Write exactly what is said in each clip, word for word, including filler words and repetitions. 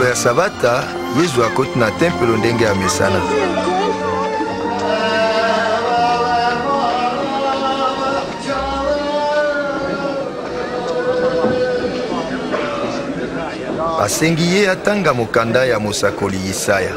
ya sabata Yesu akoti na tempelo ndenge ya mesana. Basengi ye atanga mokanda ya mosakoli Isaya.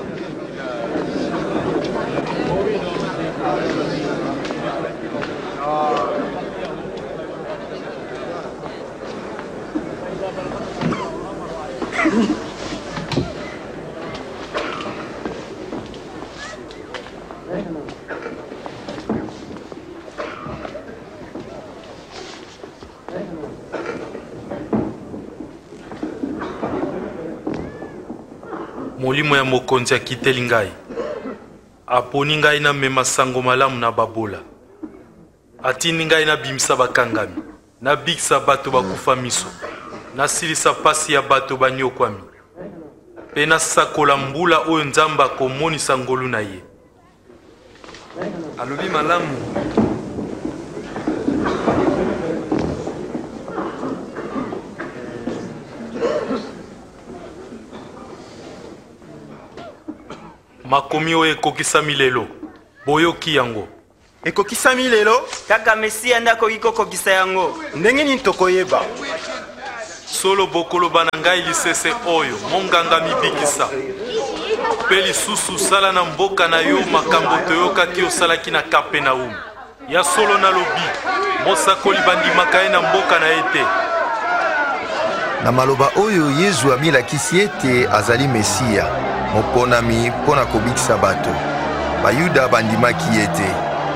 Molimo ya mokonzi akiteli ngai. Aponi ngai na mema sango malamu na babola. Atindi ngai na bimisa bakangami. Na bikisa bato bakufa miso. Na silisa pasi ya bato banyokwami. Pe na sakola mbula oyo Nzambe akomonisa ngolu na ye. Alobi malamu. Makomi oyo ekokisami lelo. Boyoki yango. Ekokisami lelo? Kaka Mesia ndakoki kokokisa yango. Ndenge nini tokoyeba? Solo bokoloba na ngai lisese oyo monganga mibikisa. Pe lisusu sala na mboka na yo makambo toyokaki osalaki na Kapernaum. Ya solo na lobi mosakoli bandimaka ye na mboka na ete. Na maloba oyo Yesu amilakisi ete azali Mesia, moponami mpona kobikisa bato. Bayuda bandimaki ete.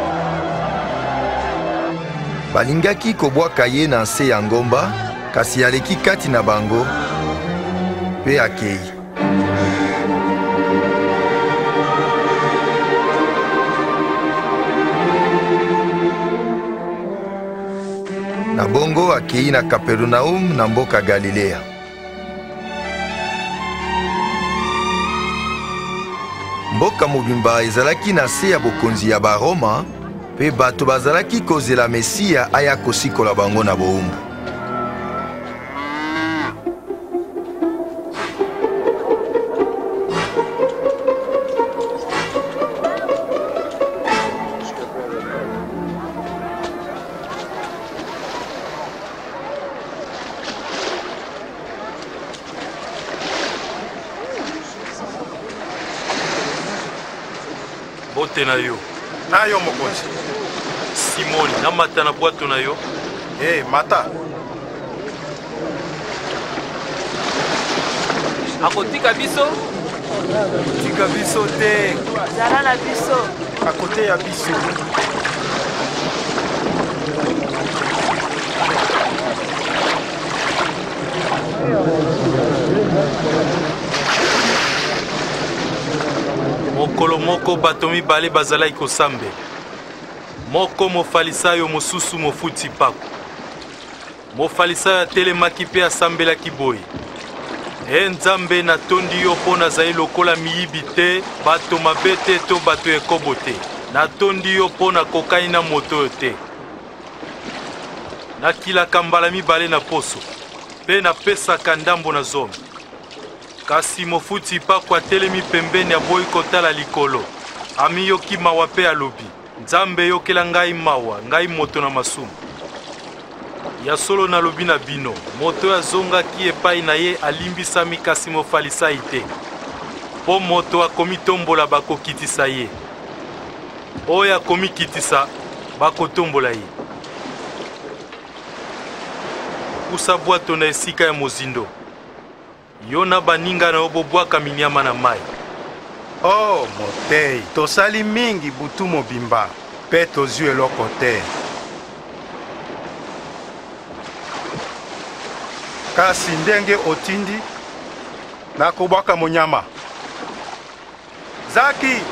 Balingaki kobwaka ye na nse ya ngomba, kasi aleki kati na bango pe akei. Na bongo akei na Kapernaum na mboka Galilea. Mboka mobimba ezalaki na se ya bokonzi ya Baroma, pe bato bazalaki kozela Mesia aya kosikola bango na bowumbu. Bote na yo. Na yo mokonzi. Simoni, na mata na bwato na yo. Eh, hey, mata. Akotika biso? Tika biso te. Zala na biso. Akote ya biso. Mokolo moko bato mibale bazalaki kosambe. Moko mofalisayo mosusu mofuti pako. Mofalisayo atelemaki pe asambelaki boye. E Nzambe natondi yo mpo nazali lokola miyibi te, bato mabe te to bato ekobo te. Natondi yo mpo nakokani na moto oyo te. Nakilaka mbala mibale na poso, pe napesaka ndambo na zomi. Kasi mofuti pako atelemi pembeni aboyi kotala likolo. Amiyoki mawa pe alobi, Nzambe yokela ngai mawa, ngai moto na masumu. Ya solo nalobi na bino, moto azongaki epai na ye alimbisami kasi mofalisai te. Po moto akomi tombola bakokitisa ye. Oyo akomi kitisa bakotombola ye. Kusa bwato na esika ya mozindo. Yo na baninga na yo bobwaka minyama na mai. Oh, motei, tosali mingi butu mobimba, pe tozwi eloko te. Kasi ndenge otindi, nakobwaka monyama. Zaki!